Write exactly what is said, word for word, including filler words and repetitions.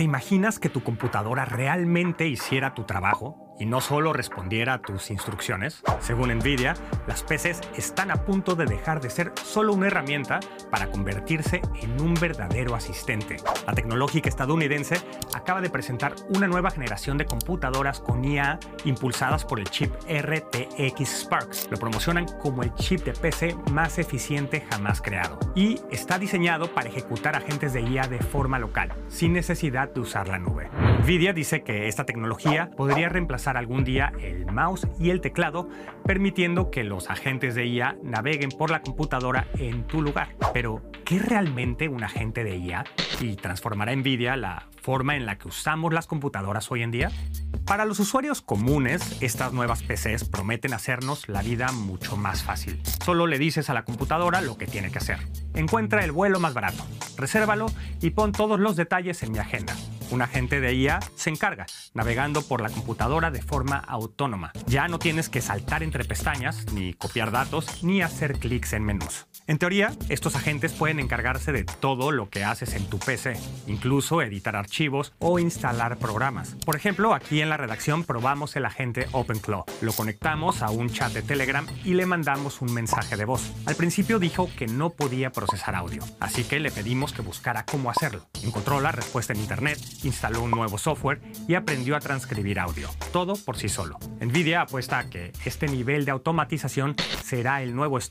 ¿Te imaginas que tu computadora realmente hiciera tu trabajo y no solo respondiera a tus instrucciones? Según Nvidia, las P Cs están a punto de dejar de ser solo una herramienta para convertirse en un verdadero asistente. La tecnológica estadounidense acaba de presentar una nueva generación de computadoras con I A impulsadas por el chip R T X Sparks. Lo promocionan como el chip de P C más eficiente jamás creado y está diseñado para ejecutar agentes de I A de forma local, sin necesidad de usar la nube. Nvidia dice que esta tecnología podría reemplazar algún día el mouse y el teclado, permitiendo que los agentes de I A naveguen por la computadora en tu lugar. Pero, ¿qué es realmente un agente de I A? ¿Y transformará Nvidia la forma en la que usamos las computadoras hoy en día? Para los usuarios comunes, estas nuevas P Cs prometen hacernos la vida mucho más fácil. Solo le dices a la computadora lo que tiene que hacer. Encuentra el vuelo más barato, resérvalo y pon todos los detalles en mi agenda. Un agente de I A se encarga, navegando por la computadora de forma autónoma. Ya no tienes que saltar entre pestañas, ni copiar datos, ni hacer clics en menús. En teoría, estos agentes pueden encargarse de todo lo que haces en tu P C, incluso editar archivos o instalar programas. Por ejemplo, aquí en la redacción probamos el agente OpenClaw. Lo conectamos a un chat de Telegram y le mandamos un mensaje de voz. Al principio dijo que no podía procesar audio, así que le pedimos que buscara cómo hacerlo. Encontró la respuesta en internet, instaló un nuevo software y aprendió a transcribir audio. Todo por sí solo. Nvidia apuesta a que este nivel de automatización será el nuevo